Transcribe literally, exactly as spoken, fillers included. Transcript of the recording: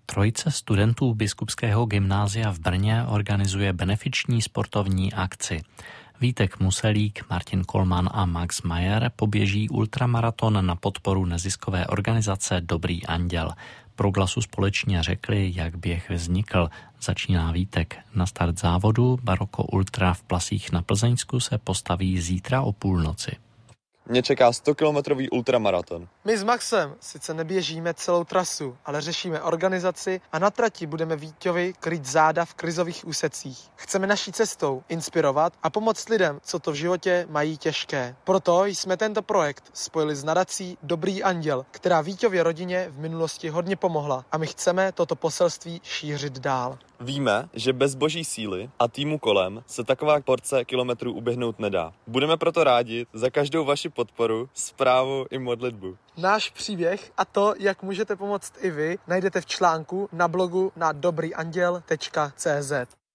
Trojice studentů Biskupského gymnázia v Brně organizuje benefiční sportovní akci. Vítek Muselík, Martin Kolman a Max Mayer poběží ultramaraton na podporu neziskové organizace Dobrý anděl. Pro Glasu společně řekli, jak běh vznikl. Začíná Vítek. Na start závodu Baroko Ultra v Plasích na Plzeňsku se postaví zítra o půlnoci. Mě čeká sto kilometrový ultramaraton. My s Maxem sice neběžíme celou trasu, ale řešíme organizaci a na trati budeme Víťovi krýt záda v krizových úsecích. Chceme naší cestou inspirovat a pomoct lidem, co to v životě mají těžké. Proto jsme tento projekt spojili s nadací Dobrý anděl, která Víťově rodině v minulosti hodně pomohla a my chceme toto poselství šířit dál. Víme, že bez boží síly a týmu kolem se taková porce kilometrů uběhnout nedá. Budeme proto rádi za každou vaši podporu, zprávu i modlitbu. Náš příběh a to, jak můžete pomoct i vy, najdete v článku na blogu na dobryanděl tečka cé zet.